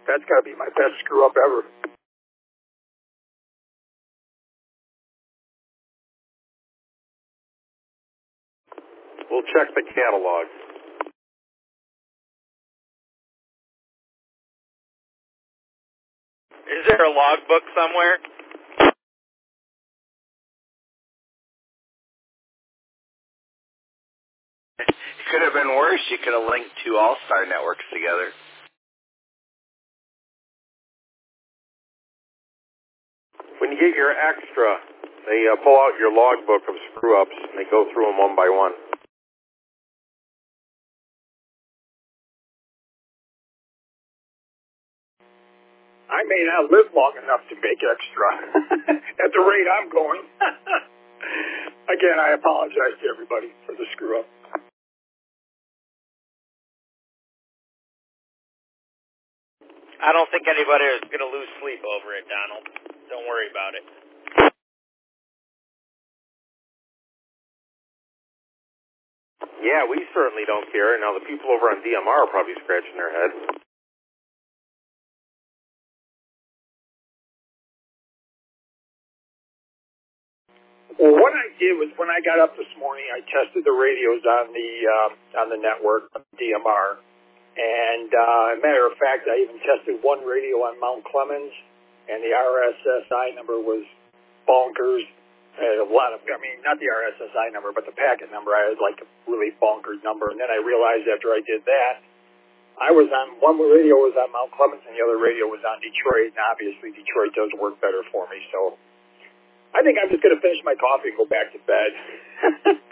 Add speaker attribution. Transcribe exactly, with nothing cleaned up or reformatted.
Speaker 1: That's got to be my best screw up ever.
Speaker 2: We'll check the catalog.
Speaker 3: Is there a logbook somewhere?
Speaker 4: It could have been worse. You could have linked two all-star networks together.
Speaker 2: When you get your extra, they uh, pull out your logbook of screw-ups, and they go through them one by one.
Speaker 1: I may not live long enough to make extra at the rate I'm going. Again, I apologize to everybody for the screw-up.
Speaker 3: I don't think anybody is going to lose sleep over it, Donald. Don't worry about it.
Speaker 2: Yeah, we certainly don't care. Now, the people over on D M R are probably scratching their head.
Speaker 1: Well, what I did was when I got up this morning, I tested the radios on the uh, on the network, D M R. And uh, as a matter of fact, I even tested one radio on Mount Clemens, and the R S S I number was bonkers. I had a lot of, I mean, not the R S S I number, but the packet number. I had like a really bonkers number. And then I realized after I did that, I was on, one radio was on Mount Clemens and the other radio was on Detroit. And obviously Detroit does work better for me. So I think I'm just going to finish my coffee and go back to bed.